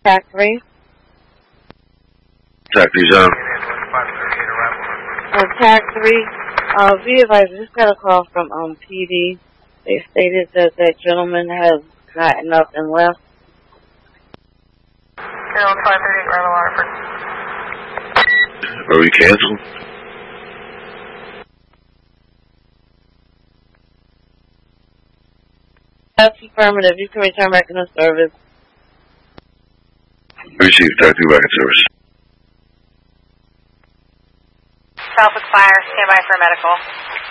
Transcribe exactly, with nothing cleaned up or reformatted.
Tac three. Tac three zone. Uh, Tac three. Uh, be advised, I just got a call from um P D. They stated that that gentleman has gotten up and left. Zero five thirty eight Randall Waterford. Are we canceled? That's affirmative. You can return back into service. Received. Tac three back in service. Southwick Fire, stand by for medical.